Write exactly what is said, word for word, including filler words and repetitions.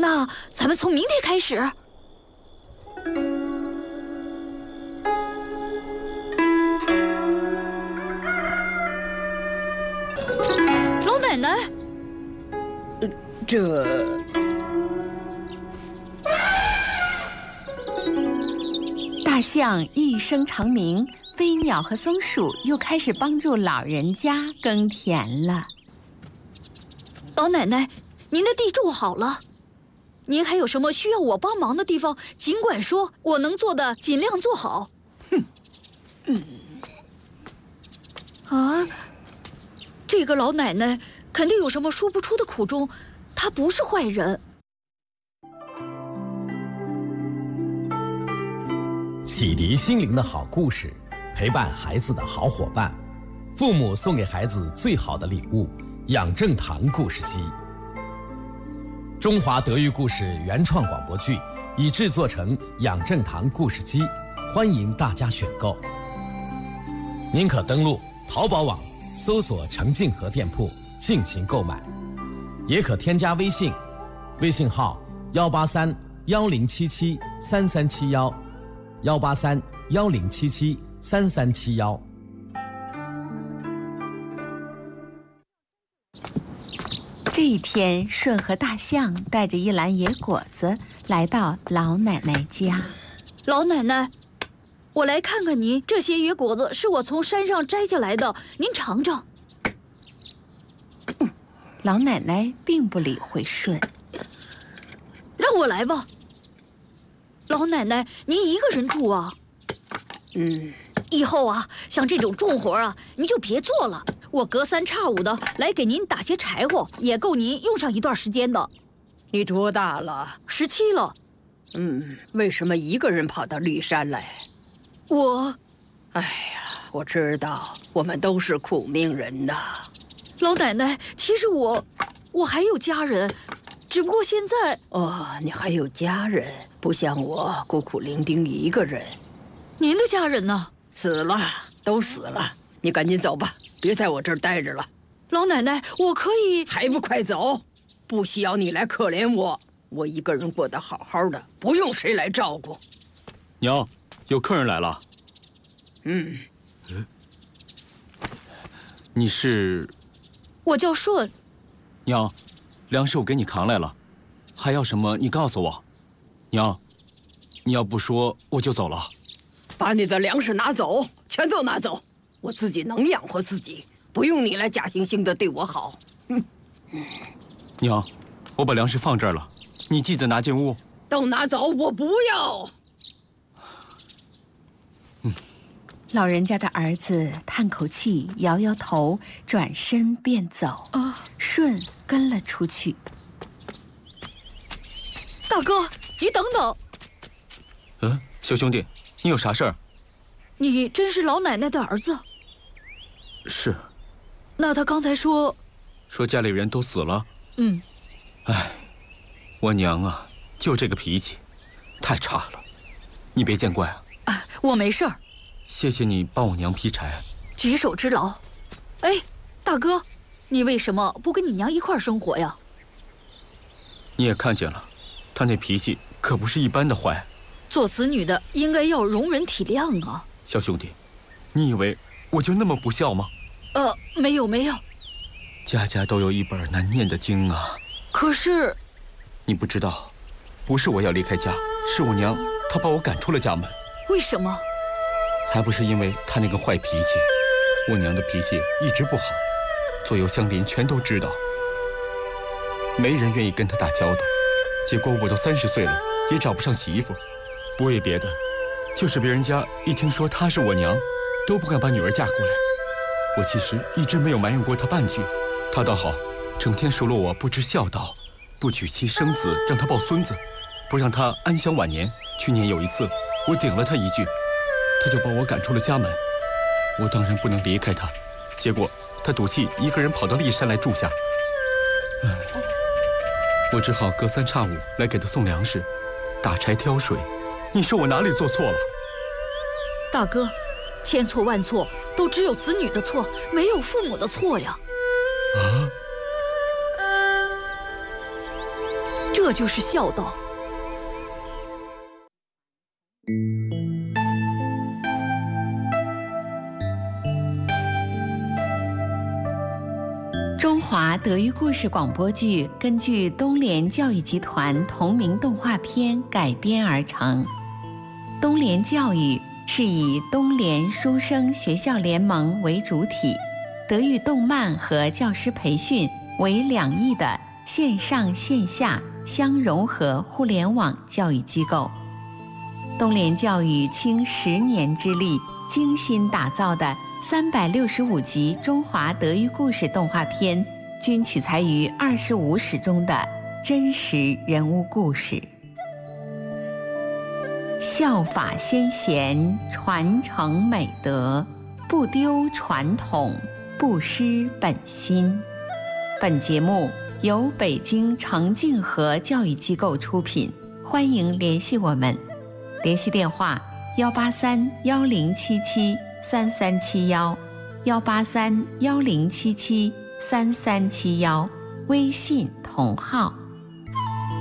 那咱们从明天开始。老奶奶， 呃、这。 大象一声长鸣，飞鸟和松鼠又开始帮助老人家耕田了。 老奶奶，您的地种好了，您还有什么需要我帮忙的地方，尽管说，我能做的尽量做好。 哼，嗯， 啊，这个老奶奶肯定有什么说不出的苦衷，她不是坏人。 启迪心灵的好故事，陪伴孩子的好伙伴，父母送给孩子最好的礼物——养正堂故事机。中华德育故事原创广播剧已制作成养正堂故事机，欢迎大家选购。您可登录淘宝网搜索“程静和店铺”进行购买，也可添加微信，微信号幺八三幺零七七三三七幺。 幺八三幺零七七三三七幺。 这一天，舜和大象带着一篮野果子来到老奶奶家。 老奶奶，我来看看您，这些野果子是我从山上摘下来的，您尝尝。 嗯、老奶奶并不理会舜， 让我来吧。 老奶奶，您一个人住啊？ 嗯， 以后啊，像这种重活啊，您就别做了。我隔三差五的来给您打些柴火，也够您用上一段时间的。 你多大了？ 十七了。 嗯，为什么一个人跑到骊山来？ 我…… 哎呀，我知道，我们都是苦命人呐。 老奶奶，其实我，我还有家人。 只不过现在哦，你还有家人，不像我孤苦伶仃一个人。 您的家人呢？ 死了，都死了。你赶紧走吧，别在我这儿待着了。 老奶奶，我可以…… 还不快走！不需要你来可怜我，我一个人过得好好的，不用谁来照顾。 娘，有客人来了。 嗯， 你是？ 我叫舜。 娘。 粮食我给你扛来了，还要什么你告诉我。娘，你要不说我就走了。 把你的粮食拿走，全都拿走，我自己能养活自己，不用你来假惺惺的对我好。嗯， 娘，我把粮食放这儿了，你记得拿进屋。 都拿走，我不要。 嗯，老人家的儿子叹口气，摇摇头，转身便走。啊，舜 跟了出去。 大哥，你等等。 嗯，小兄弟，你有啥事儿？ 你真是老奶奶的儿子？ 是。 那他刚才说…… 说家里人都死了。 嗯。 哎，我娘啊，就这个脾气，太差了。你别见怪啊。 啊，我没事儿。 谢谢你帮我娘劈柴。 举手之劳。哎，大哥。 你为什么不跟你娘一块儿生活呀？ 你也看见了，她那脾气可不是一般的坏。 做子女的应该要容忍体谅啊。 小兄弟，你以为我就那么不孝吗？ 呃，没有没有。 家家都有一本难念的经啊。 可是， 你不知道，不是我要离开家，是我娘她把我赶出了家门。 为什么？ 还不是因为她那个坏脾气。我娘的脾气一直不好。 左右相邻全都知道，没人愿意跟他打交道。结果我都三十岁了，也找不上媳妇。不为别的，就是别人家一听说她是我娘，都不敢把女儿嫁过来。我其实一直没有埋怨过她半句，她倒好，整天数落我不知孝道，不娶妻生子，让她抱孙子，不让她安享晚年。去年有一次，我顶了她一句，她就把我赶出了家门。我当然不能离开她，结果 他赌气一个人跑到骊山来住下，唉，我只好隔三差五来给他送粮食、打柴挑水。你说我哪里做错了？ 大哥，千错万错都只有子女的错，没有父母的错呀。 啊！ 这这就是孝道。 中华德育故事广播剧根据东联教育集团同名动画片改编而成。东联教育是以东联书生学校联盟为主体，德育动漫和教师培训为两翼的线上线下相融合互联网教育机构。东联教育倾十年之力精心打造的三百六十五集中华德育故事动画片，均取材于二十五史中的真实人物故事。效法先贤，传承美德，不丢传统，不失本心。本节目由北京程静和教育机构出品，欢迎联系我们。联系电话：幺八三幺零七七三三七幺，幺八三幺零七七三三七幺，微信同号。